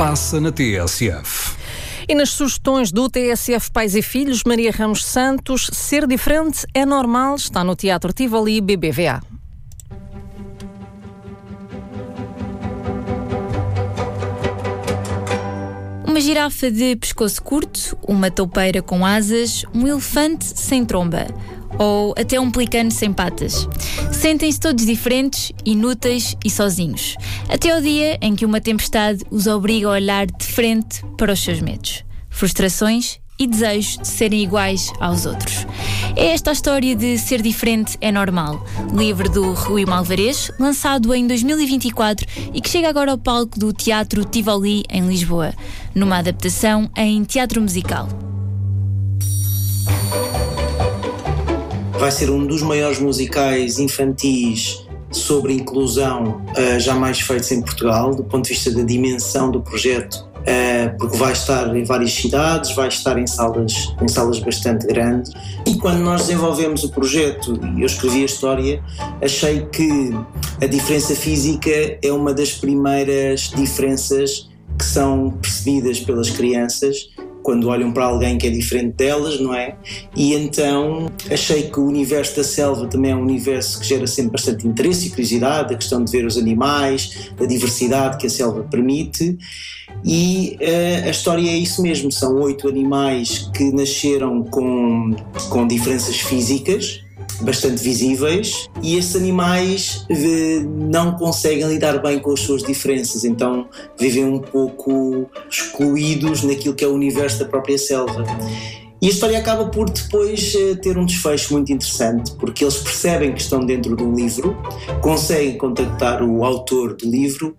passa na TSF. E nas sugestões do TSF Pais e Filhos, Maria Ramos Santos, ser diferente é normal, está no Teatro Tivoli BBVA. Uma girafa de pescoço curto, uma toupeira com asas, um elefante sem tromba ou até um pelicano sem patas. Sentem-se todos diferentes, inúteis e sozinhos. Até ao dia em que uma tempestade os obriga a olhar de frente para os seus medos, frustrações e desejos de serem iguais aos outros. É esta a história de Ser Diferente é Normal, livro do Rui Malvarez, lançado em 2024 e que chega agora ao palco do Teatro Tivoli em Lisboa, numa adaptação em teatro musical. Vai ser um dos maiores musicais infantis sobre inclusão jamais feitos em Portugal, do ponto de vista da dimensão do projeto, porque vai estar em várias cidades, vai estar em salas bastante grandes. E quando nós desenvolvemos o projeto e eu escrevi a história, achei que a diferença física é uma das primeiras diferenças que são percebidas pelas crianças quando olham para alguém que é diferente delas, não é? E então achei que o universo da selva também é um universo que gera sempre bastante interesse e curiosidade, a questão de ver os animais, a diversidade que a selva permite. E a história é isso mesmo, são 8 animais que nasceram com diferenças físicas bastante visíveis e esses animais não conseguem lidar bem com as suas diferenças, então vivem um pouco excluídos naquilo que é o universo da própria selva. E a história acaba por depois ter um desfecho muito interessante, porque eles percebem que estão dentro de um livro, conseguem contactar o autor do livro,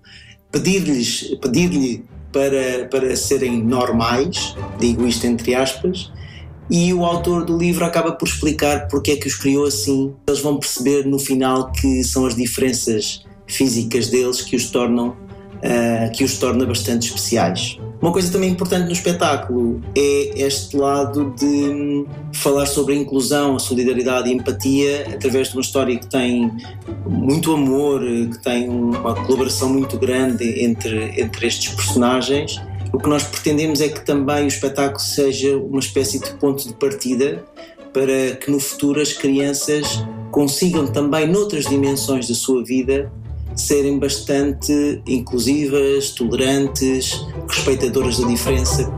pedir-lhe para serem normais, digo isto entre aspas, e o autor do livro acaba por explicar porque é que os criou assim. Eles vão perceber no final que são as diferenças físicas deles que os torna bastante especiais. Uma coisa também importante no espetáculo é este lado de falar sobre a inclusão, a solidariedade e a empatia através de uma história que tem muito amor, que tem uma colaboração muito grande entre estes personagens. O que nós pretendemos é que também o espetáculo seja uma espécie de ponto de partida para que no futuro as crianças consigam também, noutras dimensões da sua vida, serem bastante inclusivas, tolerantes, respeitadoras da diferença.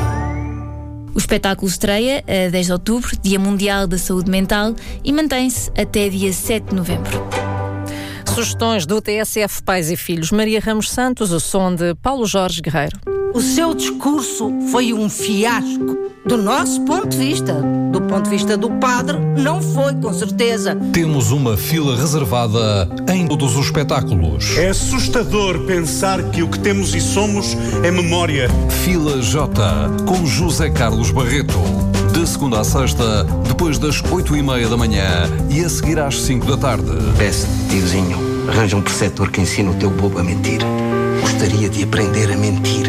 O espetáculo estreia a 10 de outubro, Dia Mundial da Saúde Mental, e mantém-se até dia 7 de novembro. Sugestões do TSF Pais e Filhos, Maria Ramos Santos, o som de Paulo Jorge Guerreiro. O seu discurso foi um fiasco. Do nosso ponto de vista, do ponto de vista do padre, não foi, com certeza. Temos uma fila reservada em todos os espetáculos. É assustador pensar que o que temos e somos é memória. Fila J, com José Carlos Barreto. De segunda a sexta, depois das 8h30 da manhã e a seguir às 5 da tarde. Peço, tiozinho, arranja um preceptor que ensine o teu bobo a mentir. Gostaria de aprender a mentir.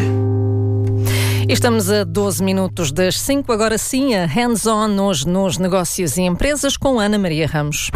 Estamos a 12 minutos das 5, agora sim, a Hands-On hoje nos negócios e empresas com Ana Maria Ramos.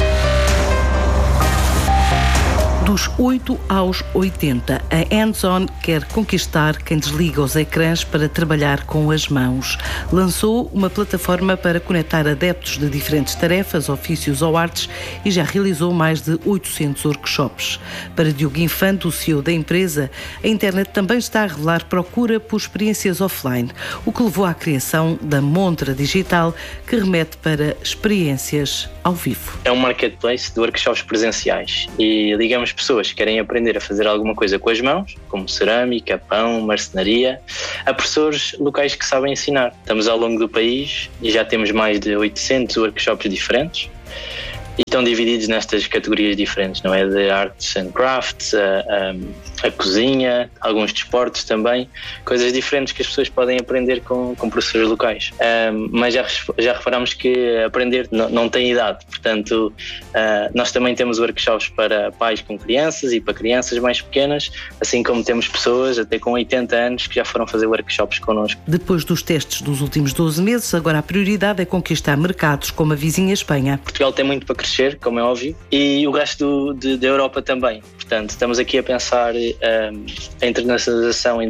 Dos 8 aos 80, a Hands-On quer conquistar quem desliga os ecrãs para trabalhar com as mãos. Lançou uma plataforma para conectar adeptos de diferentes tarefas, ofícios ou artes e já realizou mais de 800 workshops. Para Diogo Infante, o CEO da empresa, a internet também está a revelar procura por experiências offline, o que levou à criação da Montra Digital, que remete para experiências ao vivo. É um marketplace de workshops presenciais e ligamos pessoas que querem aprender a fazer alguma coisa com as mãos, como cerâmica, pão, marcenaria, a professores locais que sabem ensinar. Estamos ao longo do país e já temos mais de 800 workshops diferentes e estão divididos nestas categorias diferentes, não é? De arts and crafts, a cozinha, alguns desportos também, coisas diferentes que as pessoas podem aprender com professores locais. Mas já reparamos que aprender não tem idade, portanto nós também temos workshops para pais com crianças e para crianças mais pequenas, assim como temos pessoas até com 80 anos que já foram fazer workshops connosco. Depois dos testes dos últimos 12 meses, agora a prioridade é conquistar mercados como a vizinha Espanha. Portugal tem muito para crescer crescer, como é óbvio, e o resto da Europa também. Portanto, estamos aqui a pensar a internacionalização em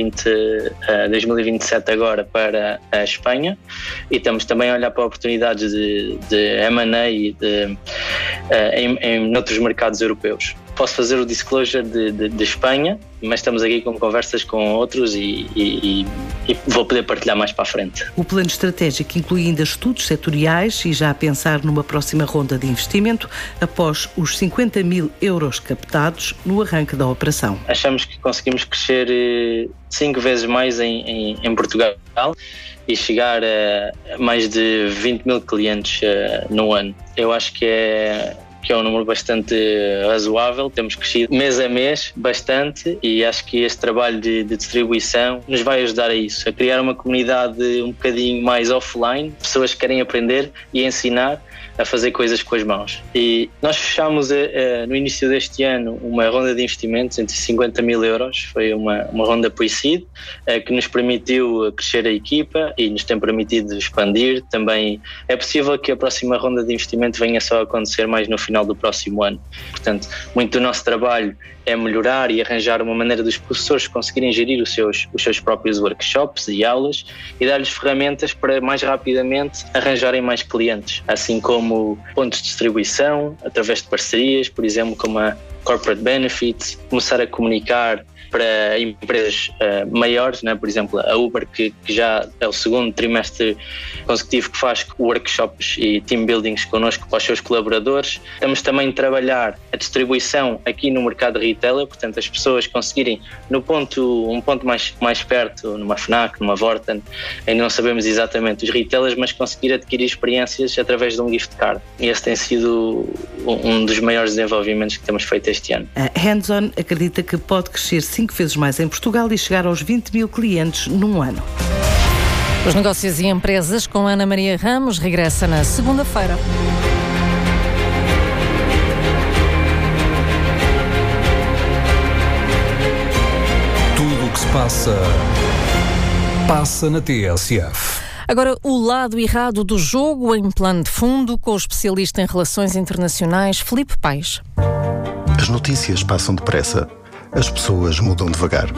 2027 agora para a Espanha, e estamos também a olhar para oportunidades de M&A em outros mercados europeus. Posso fazer o disclosure de Espanha, mas estamos aqui com conversas com outros e vou poder partilhar mais para a frente. O plano estratégico inclui ainda estudos setoriais e já a pensar numa próxima ronda de investimento após os 50 mil euros captados no arranque da operação. Achamos que conseguimos crescer 5 vezes mais em Portugal e chegar a mais de 20 mil clientes no ano. Eu acho que é um número bastante razoável. Temos crescido mês a mês bastante, e acho que este trabalho de distribuição nos vai ajudar a isso, a criar uma comunidade um bocadinho mais offline, pessoas que querem aprender e ensinar a fazer coisas com as mãos. E nós fechámos no início deste ano uma ronda de investimentos entre 50 mil euros, foi uma ronda pre-seed que nos permitiu crescer a equipa e nos tem permitido expandir. Também é possível que a próxima ronda de investimento venha só a acontecer mais no final do próximo ano. Portanto, muito do nosso trabalho é melhorar e arranjar uma maneira dos professores conseguirem gerir os seus próprios workshops e aulas e dar-lhes ferramentas para mais rapidamente arranjarem mais clientes, assim como pontos de distribuição, através de parcerias, por exemplo, como a Corporate Benefits, começar a comunicar para empresas maiores, né? Por exemplo, a Uber, que já é o segundo trimestre consecutivo que faz workshops e team buildings connosco para os seus colaboradores. Estamos também a trabalhar a distribuição aqui no mercado retailer, portanto as pessoas conseguirem um ponto mais perto, numa Fnac, numa Vorten, ainda não sabemos exatamente os retailers, mas conseguir adquirir experiências através de um gift card. E esse tem sido um dos maiores desenvolvimentos que temos feito este ano. A Hands-On acredita que pode crescer 5 vezes mais em Portugal e chegar aos 20 mil clientes num ano. Os negócios e empresas com Ana Maria Ramos regressa na segunda-feira. Tudo o que se passa na TSF. Agora, o lado errado do jogo em plano de fundo, com o especialista em relações internacionais, Filipe Paes. As notícias passam depressa. As pessoas mudam devagar.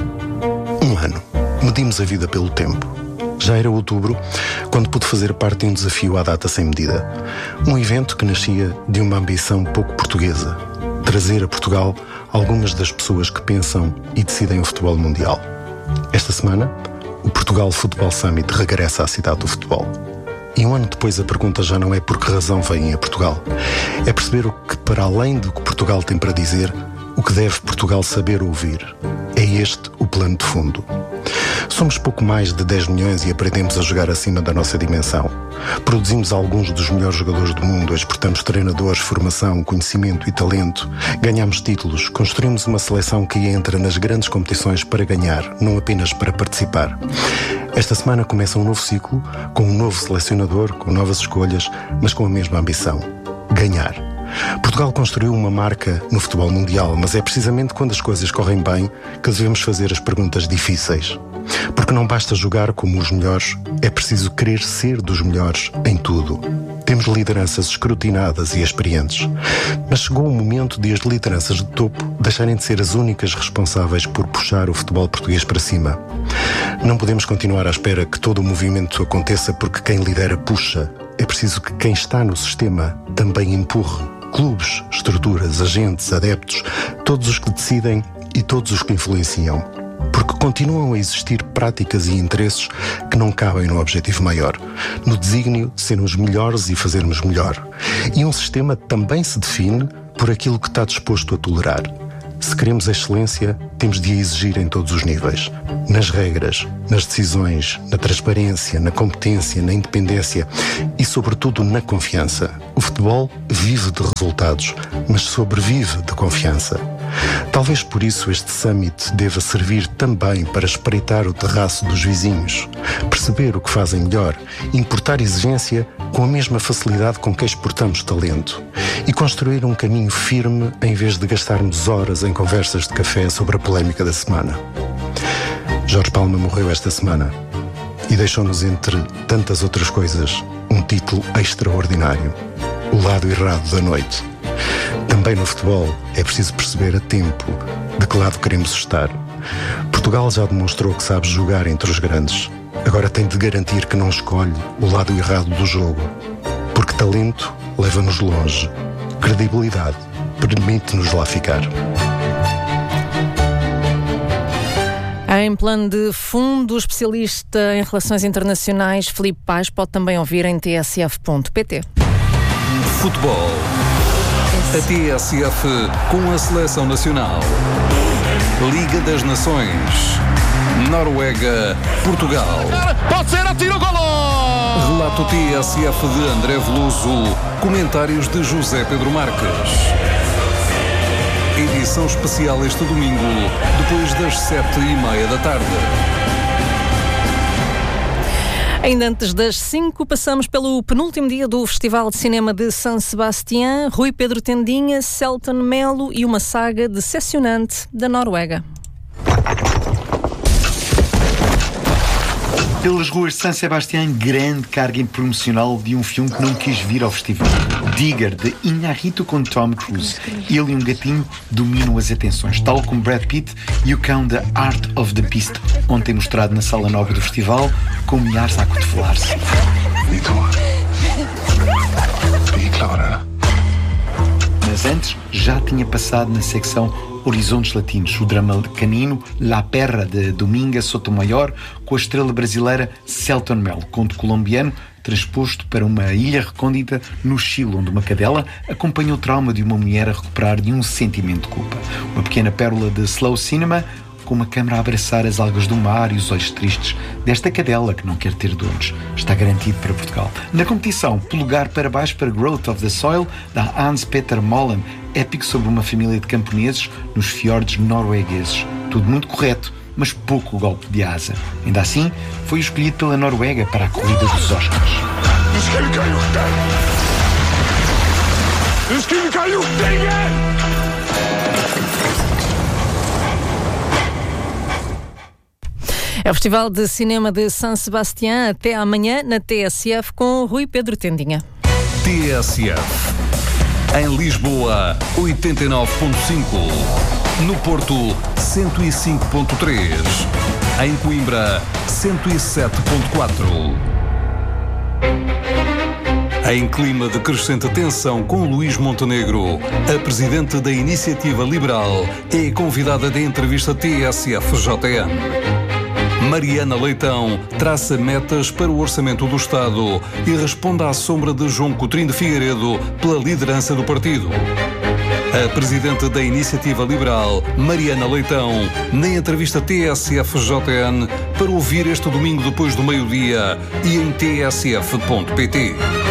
Um ano. Medimos a vida pelo tempo. Já era outubro, quando pude fazer parte de um desafio à data sem medida. Um evento que nascia de uma ambição pouco portuguesa. Trazer a Portugal algumas das pessoas que pensam e decidem o futebol mundial. Esta semana, o Portugal Football Summit regressa à cidade do futebol. E um ano depois a pergunta já não é por que razão vêm a Portugal. É perceber o que, para além do que Portugal tem para dizer, o que deve Portugal saber ouvir. É este o plano de fundo. Somos pouco mais de 10 milhões e aprendemos a jogar acima da nossa dimensão. Produzimos alguns dos melhores jogadores do mundo, exportamos treinadores, formação, conhecimento e talento. Ganhamos títulos, construímos uma seleção que entra nas grandes competições para ganhar, não apenas para participar. Esta semana começa um novo ciclo, com um novo selecionador, com novas escolhas, mas com a mesma ambição: ganhar. Portugal construiu uma marca no futebol mundial, mas é precisamente quando as coisas correm bem que devemos fazer as perguntas difíceis. Porque não basta jogar como os melhores, é preciso querer ser dos melhores em tudo. Temos lideranças escrutinadas e experientes, mas chegou o momento de as lideranças de topo deixarem de ser as únicas responsáveis por puxar o futebol português para cima. Não podemos continuar à espera que todo o movimento aconteça porque quem lidera puxa. É preciso que quem está no sistema também empurre. Clubes, estruturas, agentes, adeptos, todos os que decidem e todos os que influenciam. Porque continuam a existir práticas e interesses que não cabem no objetivo maior, no desígnio de sermos melhores e fazermos melhor. E um sistema também se define por aquilo que está disposto a tolerar. Se queremos a excelência, temos de a exigir em todos os níveis. Nas regras, nas decisões, na transparência, na competência, na independência e, sobretudo, na confiança. O futebol vive de resultados, mas sobrevive de confiança. Talvez por isso este summit deva servir também para espreitar o terraço dos vizinhos, perceber o que fazem melhor, importar exigência com a mesma facilidade com que exportamos talento e construir um caminho firme em vez de gastarmos horas em conversas de café sobre a polémica da semana. Jorge Palma morreu esta semana e deixou-nos, entre tantas outras coisas, um título extraordinário: o lado errado da noite. Também no futebol é preciso perceber a tempo de que lado queremos estar. Portugal já demonstrou que sabe jogar entre os grandes. Agora tem de garantir que não escolhe o lado errado do jogo. Porque talento leva-nos longe. Credibilidade permite-nos lá ficar. Em plano de fundo, o especialista em relações internacionais Filipe Paz pode também ouvir em tsf.pt. Futebol. A TSF com a Seleção Nacional. Liga das Nações. Noruega, Portugal. Pode ser, atira o golo! Relato TSF de André Veloso. Comentários de José Pedro Marques. Edição especial este domingo, depois das 7:30 da tarde. Ainda antes das 5, passamos pelo penúltimo dia do Festival de Cinema de San Sebastián, Rui Pedro Tendinha, Selton Mello e uma saga decepcionante da Noruega. Pelas ruas de San Sebastián, grande carga promocional de um filme que não quis vir ao festival. Digger, de Iñárritu com Tom Cruise. Ele e um gatinho dominam as atenções, tal como Brad Pitt e o cão The Art of the Beast, ontem mostrado na Sala Nova do Festival, com milhares a acotovelar-se. Mas antes, já tinha passado na secção Horizontes Latinos, o drama canino La Perra, de Dominga Sotomayor, com a estrela brasileira Selton Mello, conto colombiano transposto para uma ilha recôndita no Chile, onde uma cadela acompanha o trauma de uma mulher a recuperar de um sentimento de culpa. Uma pequena pérola de slow cinema, com uma câmara a abraçar as algas do mar e os olhos tristes desta cadela que não quer ter donos. Está garantido para Portugal. Na competição, polegar para baixo para Growth of the Soil, da Hans-Peter Molen, épico sobre uma família de camponeses nos fiordes noruegueses. Tudo muito correto, mas pouco golpe de asa. Ainda assim, foi escolhido pela Noruega para a corrida dos Oscars. É o Festival de Cinema de San Sebastián, até amanhã na TSF com Rui Pedro Tendinha. TSF. Em Lisboa, 89.5. No Porto, 105.3. Em Coimbra, 107.4. Em clima de crescente tensão com Luís Montenegro, a presidente da Iniciativa Liberal é convidada da entrevista TSF-JN. Mariana Leitão traça metas para o orçamento do Estado e responde à sombra de João Coutinho de Figueiredo pela liderança do partido. A presidente da Iniciativa Liberal, Mariana Leitão, na entrevista TSF-JN para ouvir este domingo depois do meio-dia e em tsf.pt.